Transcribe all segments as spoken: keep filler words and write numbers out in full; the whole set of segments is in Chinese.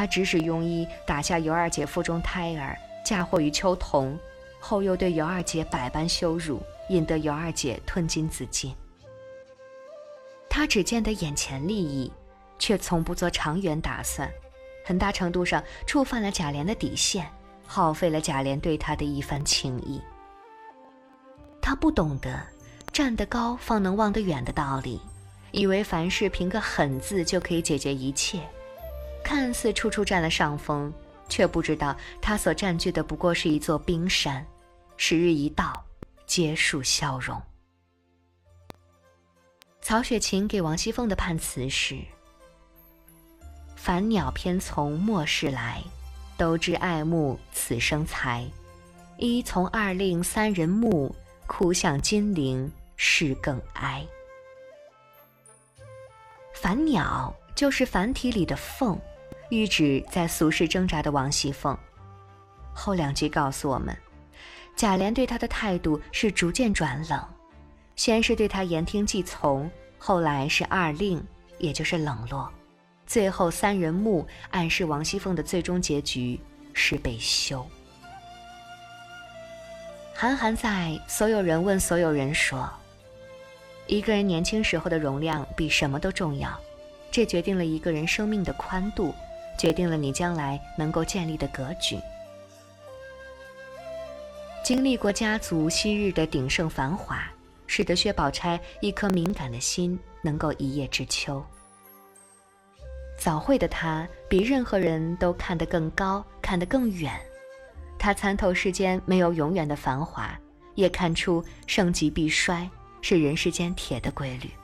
他指使庸医打下尤二姐腹中胎儿，嫁祸于秋桐，后又对尤二姐百般羞辱，引得尤二姐吞金自尽。他只见得眼前利益，却从不做长远打算，很大程度上触犯了贾琏的底线，耗费了贾琏对他的一番情谊。他不懂得站得高方能望得远的道理，以为凡事凭个狠字就可以解决一切，看似处处占了上风，却不知道他所占据的不过是一座冰山，时日一到，皆数消融。曹雪芹给王熙凤的判词是：凡鸟偏从末世来，都知爱慕此生才。一从二令三人目，哭向金陵事更哀。凡鸟就是繁体里的凤，喻指在俗世挣扎的王熙凤。后两句告诉我们，贾琏对她的态度是逐渐转冷，先是对她言听计从，后来是二令，也就是冷落，最后三人目暗示王熙凤的最终结局是被休。韩寒在所有人问所有人说，一个人年轻时候的容量比什么都重要，这决定了一个人生命的宽度，决定了你将来能够建立的格局。经历过家族昔日的鼎盛繁华，使得薛宝钗一颗敏感的心能够一叶知秋。早慧的她比任何人都看得更高，看得更远。她参透世间没有永远的繁华，也看出盛极必衰是人世间铁的规律。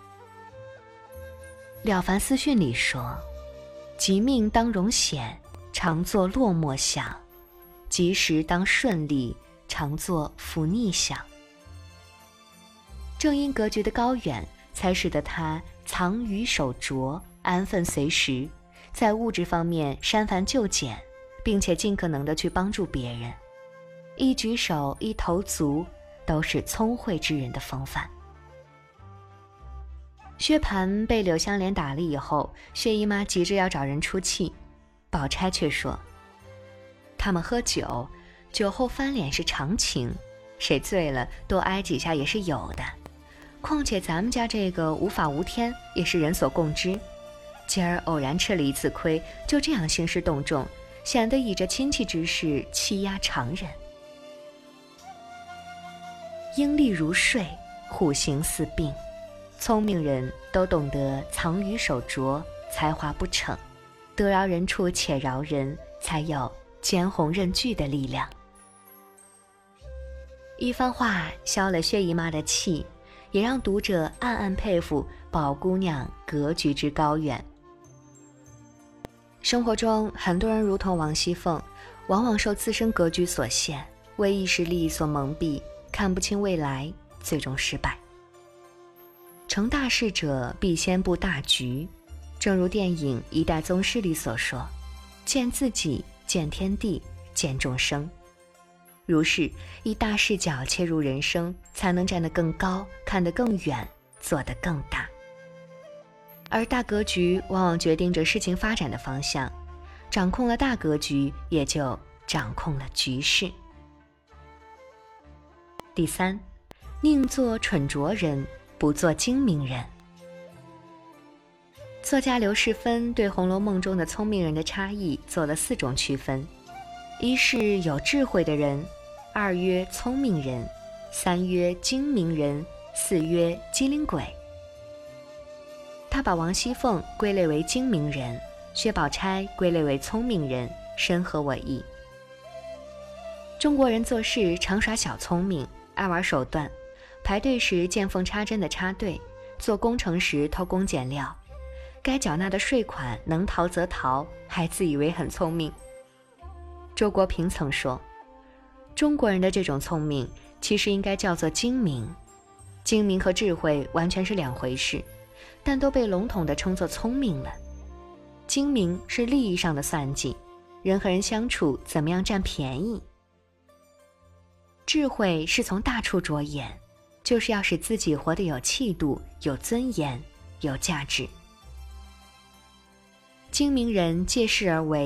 了凡四训里说，吉命当荣显，常作落寞想；吉时当顺利，常作福逆想。正因格局的高远，才使得他藏于守拙，安分随时，在物质方面删繁就简，并且尽可能地去帮助别人。一举手一投足都是聪慧之人的风范。薛蟠被柳湘莲打了以后，薛姨妈急着要找人出气，宝钗却说，他们喝酒，酒后翻脸是常情，谁醉了多挨几下也是有的，况且咱们家这个无法无天，也是人所共知。今儿偶然吃了一次亏，就这样兴师动众，显得以着亲戚之事欺压常人。鹰立如睡，虎行似病。聪明人都懂得藏于守拙，才华不逞，得饶人处且饶人，才有兼鸿任拒的力量。一番话消了薛姨妈的气，也让读者暗暗佩服宝姑娘格局之高远。生活中很多人如同王熙凤，往往受自身格局所限，为一时利益所蒙蔽，看不清未来，最终失败。成大事者必先布大局，正如电影《一代宗师》里所说，见自己，见天地，见众生。如是以大视角切入人生，才能站得更高，看得更远，做得更大。而大格局往往决定着事情发展的方向，掌控了大格局，也就掌控了局势。第三，宁做蠢拙人，不做精明人。作家刘世芬对《红楼梦》中的聪明人的差异做了四种区分：一是有智慧的人，二曰聪明人，三曰精明人，四曰机灵鬼。他把王熙凤归类为精明人，薛宝钗归类为聪明人，深合我意。中国人做事常耍小聪明，爱玩手段，排队时见缝插针的插队，做工程时偷工减料，该缴纳的税款能逃则逃，还自以为很聪明。周国平曾说，中国人的这种聪明其实应该叫做精明，精明和智慧完全是两回事，但都被笼统地称作聪明了。精明是利益上的算计，人和人相处怎么样占便宜。智慧是从大处着眼，就是要使自己活得有气度，有尊严，有价值。精明人借势而为，